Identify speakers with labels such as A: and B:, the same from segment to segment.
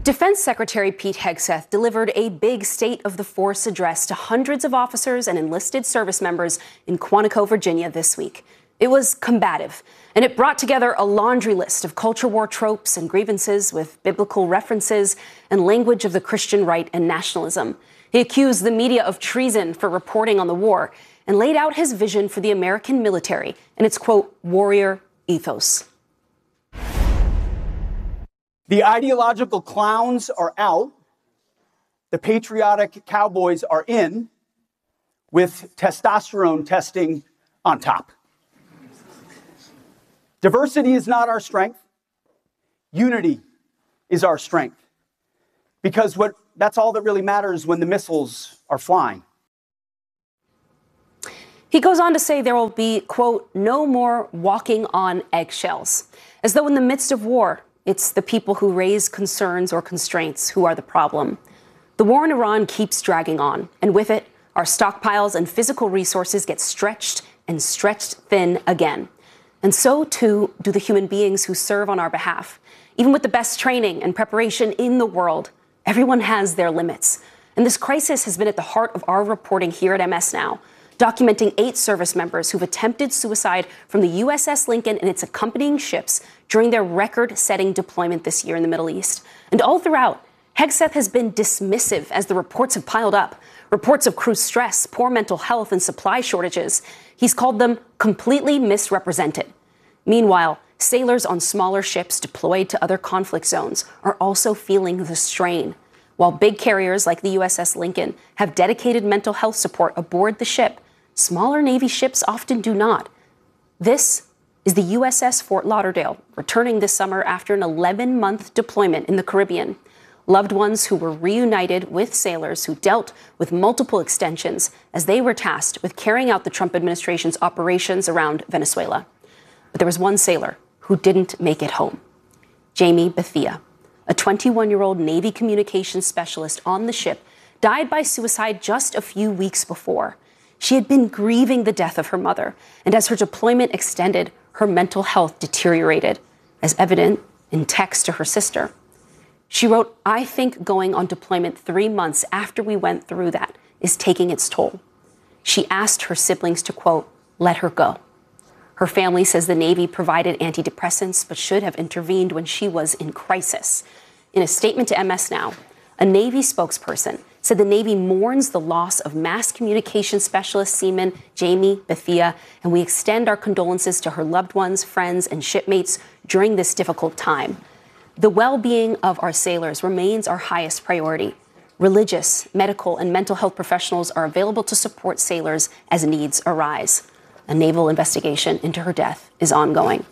A: Defense Secretary Pete Hegseth delivered a big State of the Force address to hundreds of officers and enlisted service members in Quantico, Virginia this week. It was combative, and it brought together a laundry list of culture war tropes and grievances with biblical references and language of the Christian right and nationalism. He accused the media of treason for reporting on the war and laid out his vision for the American military and its, quote, warrior ethos.
B: The ideological clowns are out. The patriotic cowboys are in, with testosterone testing on top. Diversity is not our strength. Unity is our strength. Because that's all that really matters when the missiles are flying.
A: He goes on to say there will be, quote, no more walking on eggshells, as though in the midst of war, it's the people who raise concerns or constraints who are the problem. The war in Iran keeps dragging on, and with it, our stockpiles and physical resources get stretched and stretched thin again. And so, too, do the human beings who serve on our behalf. Even with the best training and preparation in the world, everyone has their limits. And this crisis has been at the heart of our reporting here at MS Now, documenting 8 service members who've attempted suicide from the USS Lincoln and its accompanying ships during their record-setting deployment this year in the Middle East. And all throughout, Hegseth has been dismissive as the reports have piled up. Reports of crew stress, poor mental health, and supply shortages. He's called them completely misrepresented. Meanwhile, sailors on smaller ships deployed to other conflict zones are also feeling the strain. While big carriers like the USS Lincoln have dedicated mental health support aboard the ship, smaller Navy ships often do not. This is the USS Fort Lauderdale, returning this summer after an 11-month deployment in the Caribbean. Loved ones who were reunited with sailors who dealt with multiple extensions as they were tasked with carrying out the Trump administration's operations around Venezuela. But there was one sailor who didn't make it home. Jamie Bethea, a 21-year-old Navy communications specialist on the ship, died by suicide just a few weeks before. She had been grieving the death of her mother, and as her deployment extended, her mental health deteriorated, as evident in text to her sister. She wrote, "I think going on deployment 3 months after we went through that is taking its toll." She asked her siblings to, quote, let her go. Her family says the Navy provided antidepressants but should have intervened when she was in crisis. In a statement to MS Now, a Navy spokesperson said the Navy mourns the loss of mass communication specialist seaman Jamie Bethea, and we extend our condolences to her loved ones, friends, and shipmates during this difficult time. The well-being of our sailors remains our highest priority. Religious, medical, and mental health professionals are available to support sailors as needs arise. A naval investigation into her death is ongoing.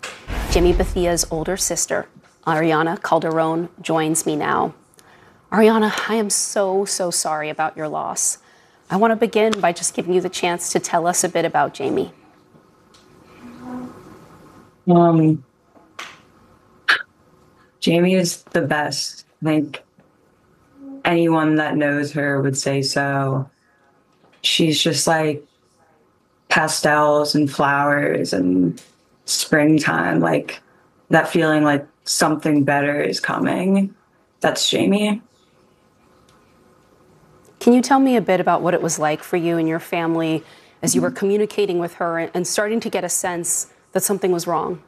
A: Jamie Bethea's older sister, Ariana Calderon, joins me now. Ariana, I am so sorry about your loss. I want to begin by just giving you the chance to tell us a bit about Jamie.
C: Jamie is the best. I think anyone that knows her would say so. She's just like pastels and flowers and springtime, like that feeling like something better is coming. That's Jamie.
A: Can you tell me a bit about what it was like for you and your family as you were communicating with her and starting to get a sense that something was wrong?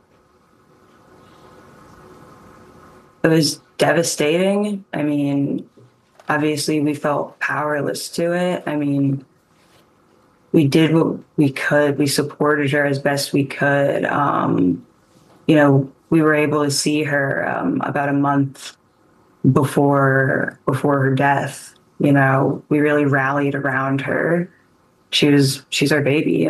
C: It was devastating. I mean, obviously we felt powerless to it. I mean, we did what we could. We supported her as best we could. We were able to see her about a month before her death. We really rallied around her. She's our baby,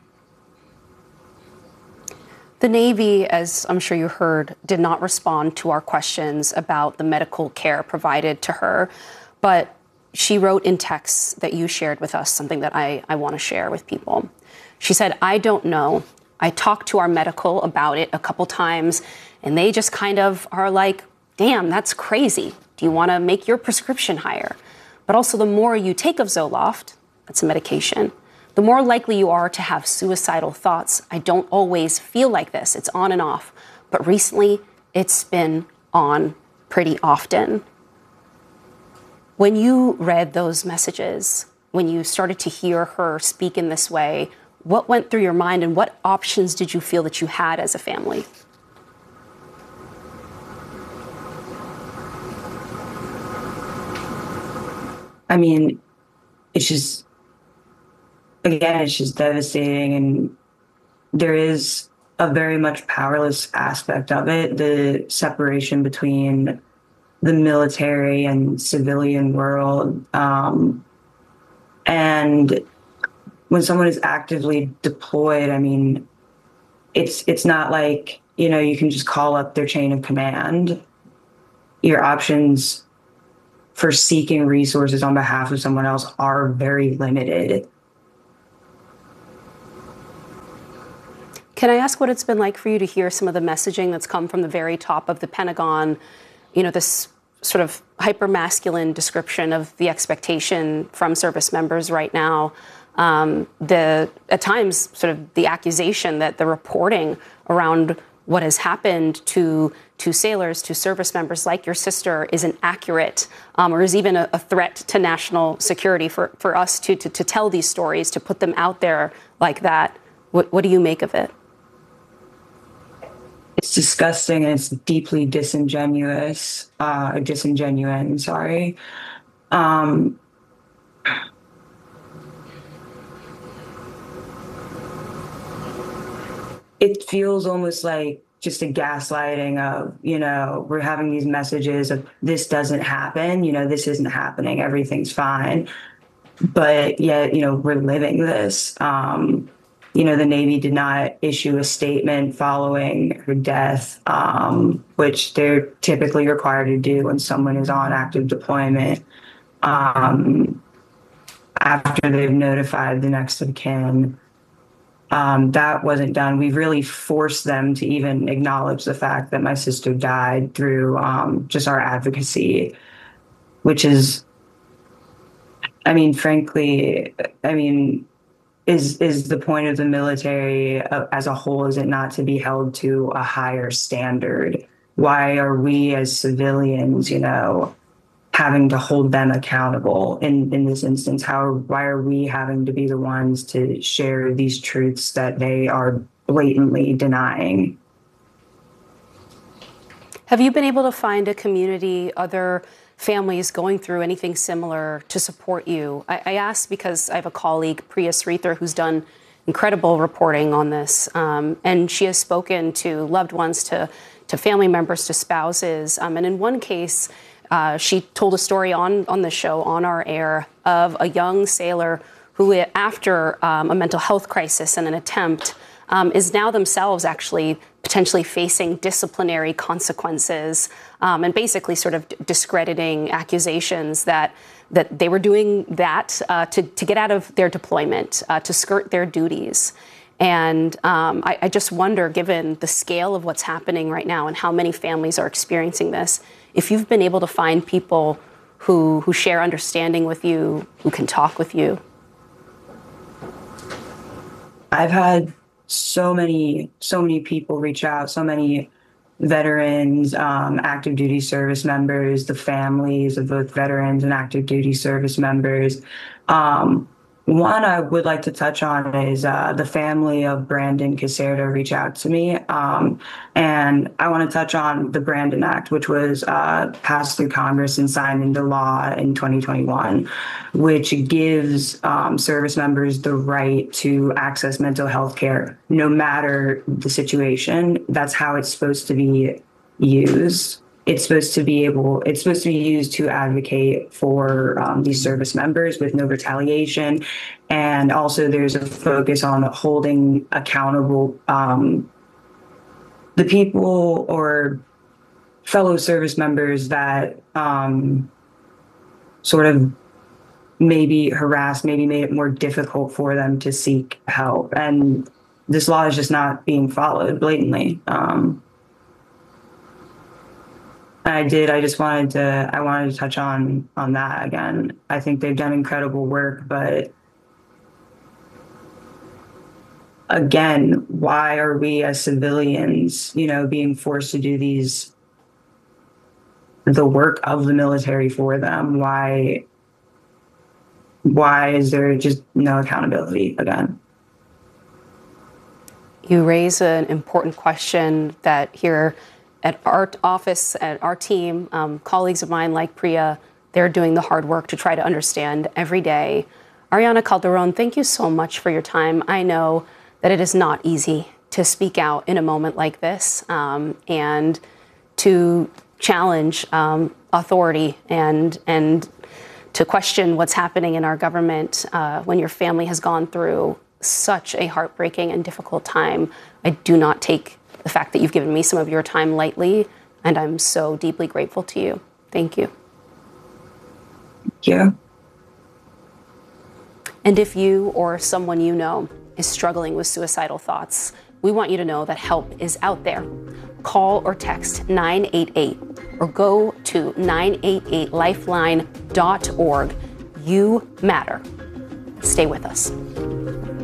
A: The Navy, as I'm sure you heard, did not respond to our questions about the medical care provided to her, but she wrote in texts that you shared with us something that I want to share with people. She said, "I don't know. I talked to our medical about it a couple times, and they just kind of are like, damn, that's crazy. Do you want to make your prescription higher? But also the more you take of Zoloft," that's a medication, "the more likely you are to have suicidal thoughts. I don't always feel like this. It's on and off. But recently, it's been on pretty often. When you read those messages, when you started to hear her speak in this way, what went through your mind and what options did you feel that you had as a family?
C: I mean, it's just, again, it's just devastating. And there is a very much powerless aspect of it, the separation between the military and civilian world. And when someone is actively deployed, I mean, it's not like, you know, you can just call up their chain of command. Your options for seeking resources on behalf of someone else are very limited.
A: Can I ask what it's been like for you to hear some of the messaging that's come from the very top of the Pentagon? You know, this sort of hyper-masculine description of the expectation from service members right now. At times, sort of the accusation that the reporting around what has happened to sailors, to service members like your sister, isn't accurate, or is even a threat to national security for us to tell these stories, to put them out there like that. What do you make of it?
C: It's disgusting and it's deeply disingenuine, sorry. It feels almost like just a gaslighting of, you know, we're having these messages of this doesn't happen, you know, this isn't happening, everything's fine. But yet, you know, we're living this. You know, the Navy did not issue a statement following her death, which they're typically required to do when someone is on active deployment, after they've notified the next of kin. That wasn't done. We really forced them to even acknowledge the fact that my sister died through just our advocacy, which is, I mean, frankly, I mean, is the point of the military as a whole, is it not to be held to a higher standard? Why are we as civilians, you know, having to hold them accountable in this instance? Why are we having to be the ones to share these truths that they are blatantly denying?
A: Have you been able to find a community, other families going through anything similar to support you? I ask because I have a colleague, Priya Sridhar, who's done incredible reporting on this, and she has spoken to loved ones, to family members, to spouses, and in one case, she told a story on the show, on our air, of a young sailor who, after a mental health crisis and an attempt, is now themselves actually potentially facing disciplinary consequences, and basically sort of discrediting accusations that they were doing that to get out of their deployment, to skirt their duties. And I just wonder, given the scale of what's happening right now and how many families are experiencing this, if you've been able to find people who share understanding with you, who can talk with you.
C: I've had so many people reach out, so many veterans, active duty service members, the families of both veterans and active duty service members. One I would like to touch on is the family of Brandon Caserta reached out to me. And I want to touch on the Brandon Act, which was passed through Congress and signed into law in 2021, which gives service members the right to access mental health care, no matter the situation. That's how it's supposed to be used. It's supposed to be used to advocate for these service members with no retaliation. And also there's a focus on holding accountable the people or fellow service members that sort of maybe harassed, maybe made it more difficult for them to seek help. And this law is just not being followed blatantly. I wanted to touch on that again. I think they've done incredible work, but again, why are we as civilians, you know, being forced to do these the work of the military for them. Why is there just no accountability again?
A: You raise an important question that here at our office, at our team, colleagues of mine like Priya, they're doing the hard work to try to understand every day. Ariana Calderon, thank you so much for your time. I know that it is not easy to speak out in a moment like this and to challenge authority and to question what's happening in our government when your family has gone through such a heartbreaking and difficult time. I do not take the fact that you've given me some of your time lightly, and I'm so deeply grateful to you. Thank you.
C: Thank you.
A: And if you or someone you know is struggling with suicidal thoughts, we want you to know that help is out there. Call or text 988 or go to 988lifeline.org. You matter. Stay with us.